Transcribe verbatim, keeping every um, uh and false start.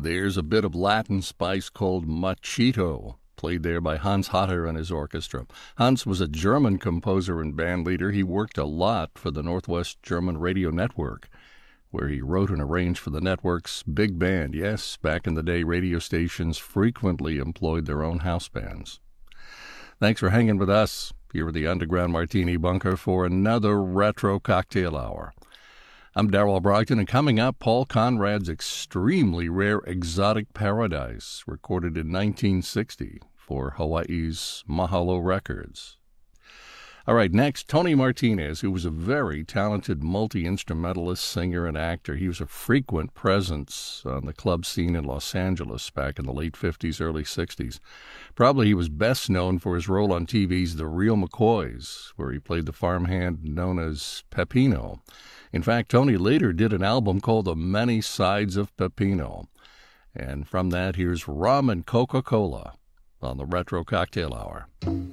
There's a bit of Latin spice called Machito, played there by Hans Hatter and his orchestra. Hans was a German composer and band leader. He worked a lot for the Northwest German Radio Network, where he wrote and arranged for the network's big band. Yes, back in the day, radio stations frequently employed their own house bands. Thanks for hanging with us here at the Underground Martini Bunker for another Retro Cocktail Hour. I'm Darrell Brogdon, and coming up, Paul Conrad's extremely rare Exotic Paradise, recorded in nineteen sixty for Hawaii's Mahalo Records. All right, next, Tony Martinez, who was a very talented multi-instrumentalist, singer, and actor. He was a frequent presence on the club scene in Los Angeles back in the late fifties, early sixties. Probably he was best known for his role on T V's The Real McCoys, where he played the farmhand known as Peppino. In fact, Tony later did an album called The Many Sides of Peppino. And from that, here's Rum and Coca-Cola on the Retro Cocktail Hour.